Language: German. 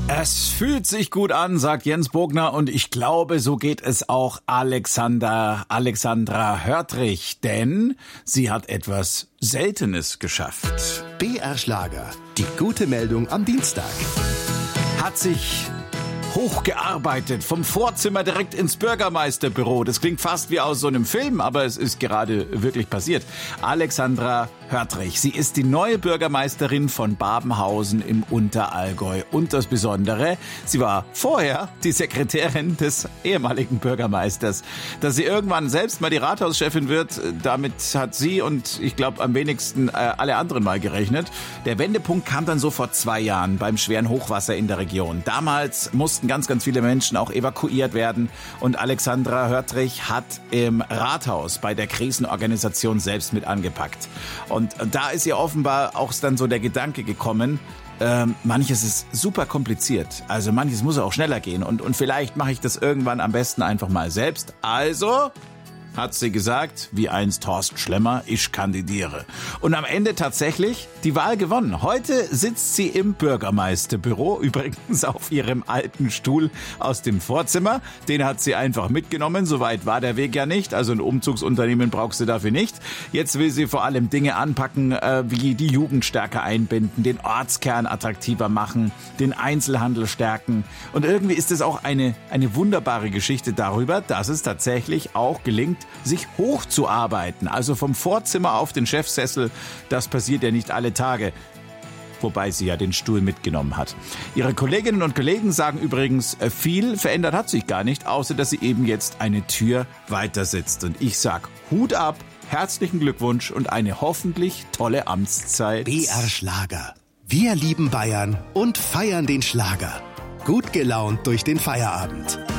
Es fühlt sich gut an, sagt Jens Bogner, und ich glaube, so geht es auch Alexandra Hörtrich, denn sie hat etwas Seltenes geschafft. BR Schlager, die gute Meldung am Dienstag. Hat sich hochgearbeitet, vom Vorzimmer direkt ins Bürgermeisterbüro. Das klingt fast wie aus so einem Film, aber es ist gerade wirklich passiert. Alexandra Hörtrich, sie ist die neue Bürgermeisterin von Babenhausen im Unterallgäu. Und das Besondere, sie war vorher die Sekretärin des ehemaligen Bürgermeisters. Dass sie irgendwann selbst mal die Rathauschefin wird, damit hat sie und ich glaube am wenigsten alle anderen mal gerechnet. Der Wendepunkt kam dann so vor 2 Jahren beim schweren Hochwasser in der Region. Damals mussten ganz viele Menschen auch evakuiert werden und Alexandra Hörtrich hat im Rathaus bei der Krisenorganisation selbst mit angepackt. Und da ist ihr offenbar auch dann so der Gedanke gekommen, manches ist super kompliziert, also manches muss auch schneller gehen und vielleicht mache ich das irgendwann am besten einfach mal selbst. Also hat sie gesagt, wie einst Horst Schlemmer, ich kandidiere. Und am Ende tatsächlich die Wahl gewonnen. Heute sitzt sie im Bürgermeisterbüro, übrigens auf ihrem alten Stuhl aus dem Vorzimmer. Den hat sie einfach mitgenommen, soweit war der Weg ja nicht. Also ein Umzugsunternehmen brauchst du dafür nicht. Jetzt will sie vor allem Dinge anpacken, wie die Jugend stärker einbinden, den Ortskern attraktiver machen, den Einzelhandel stärken. Und irgendwie ist es auch eine wunderbare Geschichte darüber, dass es tatsächlich auch gelingt, sich hochzuarbeiten. Also vom Vorzimmer auf den Chefsessel, das passiert ja nicht alle Tage. Wobei sie ja den Stuhl mitgenommen hat. Ihre Kolleginnen und Kollegen sagen übrigens, viel verändert hat sich gar nicht, außer dass sie eben jetzt eine Tür weiter sitzt. Und ich sag Hut ab, herzlichen Glückwunsch und eine hoffentlich tolle Amtszeit. BR Schlager. Wir lieben Bayern und feiern den Schlager. Gut gelaunt durch den Feierabend.